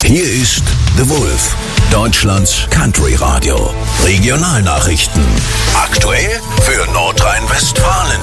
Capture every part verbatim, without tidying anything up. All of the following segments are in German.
Hier ist The Wolf, Deutschlands Country Radio. Regionalnachrichten. Aktuell für Nordrhein-Westfalen.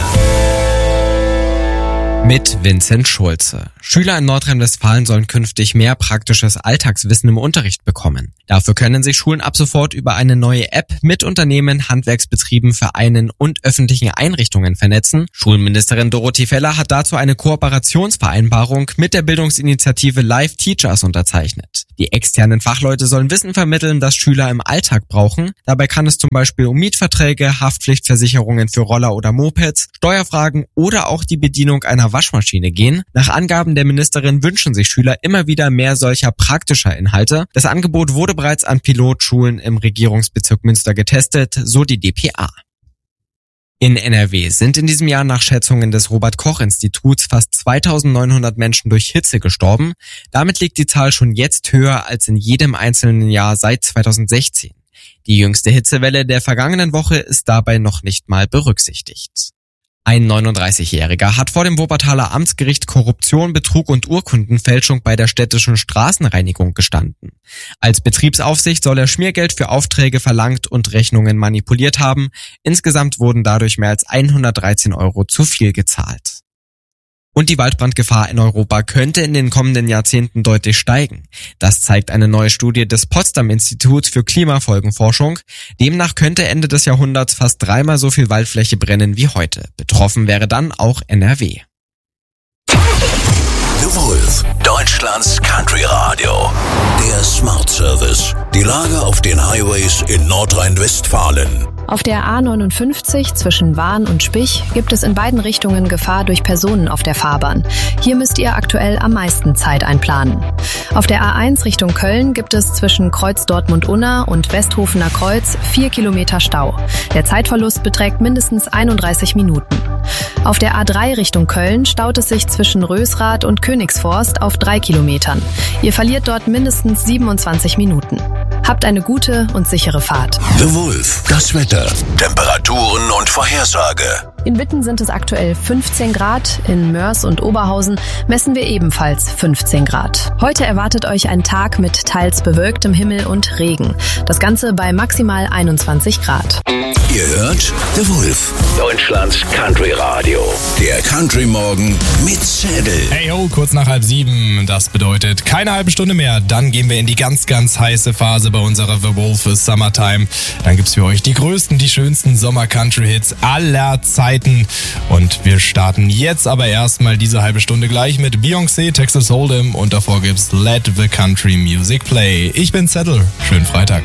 Mit Vincent Schulze. Schüler in Nordrhein-Westfalen sollen künftig mehr praktisches Alltagswissen im Unterricht bekommen. Dafür können sich Schulen ab sofort über eine neue App mit Unternehmen, Handwerksbetrieben, Vereinen und öffentlichen Einrichtungen vernetzen. Schulministerin Dorothee Feller hat dazu eine Kooperationsvereinbarung mit der Bildungsinitiative Live Teachers unterzeichnet. Die externen Fachleute sollen Wissen vermitteln, das Schüler im Alltag brauchen. Dabei kann es zum Beispiel um Mietverträge, Haftpflichtversicherungen für Roller oder Mopeds, Steuerfragen oder auch die Bedienung einer Waschmaschine gehen. Nach Angaben der Ministerin wünschen sich Schüler immer wieder mehr solcher praktischer Inhalte. Das Angebot wurde bereits an Pilotschulen im Regierungsbezirk Münster getestet, so die D P A. In N R W sind in diesem Jahr nach Schätzungen des Robert-Koch-Instituts fast zweitausendneunhundert Menschen durch Hitze gestorben. Damit liegt die Zahl schon jetzt höher als in jedem einzelnen Jahr seit zweitausendsechzehn. Die jüngste Hitzewelle der vergangenen Woche ist dabei noch nicht mal berücksichtigt. Ein neununddreißigjähriger hat vor dem Wuppertaler Amtsgericht Korruption, Betrug und Urkundenfälschung bei der städtischen Straßenreinigung gestanden. Als Betriebsaufsicht soll er Schmiergeld für Aufträge verlangt und Rechnungen manipuliert haben. Insgesamt wurden dadurch mehr als hundertdreizehn Euro zu viel gezahlt. Und die Waldbrandgefahr in Europa könnte in den kommenden Jahrzehnten deutlich steigen. Das zeigt eine neue Studie des Potsdam-Instituts für Klimafolgenforschung. Demnach könnte Ende des Jahrhunderts fast dreimal so viel Waldfläche brennen wie heute. Betroffen wäre dann auch N R W. The Wolf, Deutschlands Country Radio. Der Smart Service. Die Lage auf den Highways in Nordrhein-Westfalen. Auf der A neunundfünfzig zwischen Wahn und Spich gibt es in beiden Richtungen Gefahr durch Personen auf der Fahrbahn. Hier müsst ihr aktuell am meisten Zeit einplanen. Auf der A eins Richtung Köln gibt es zwischen Kreuz Dortmund-Unna und Westhofener Kreuz vier Kilometer Stau. Der Zeitverlust beträgt mindestens einunddreißig Minuten. Auf der A drei Richtung Köln staut es sich zwischen Rösrath und Königsforst auf drei Kilometern. Ihr verliert dort mindestens siebenundzwanzig Minuten. Habt eine gute und sichere Fahrt. The Wolf, das Wetter, Temperaturen und Vorhersage. In Witten sind es aktuell fünfzehn Grad, in Mörs und Oberhausen messen wir ebenfalls fünfzehn Grad. Heute erwartet euch ein Tag mit teils bewölktem Himmel und Regen. Das Ganze bei maximal einundzwanzig Grad. Ihr hört The Wolf, Deutschlands Country Radio. Der Country Morgen mit Zettel. Hey ho, kurz nach halb sieben. Das bedeutet keine halbe Stunde mehr. Dann gehen wir in die ganz, ganz heiße Phase bei unserer The Wolf Summertime. Dann gibt's für euch die größten, die schönsten Sommer-Country-Hits aller Zeiten. Und wir starten jetzt aber erstmal diese halbe Stunde gleich mit Beyoncé, Texas Hold'em und davor gibt's Let the Country Music Play. Ich bin Zettel. Schönen Freitag.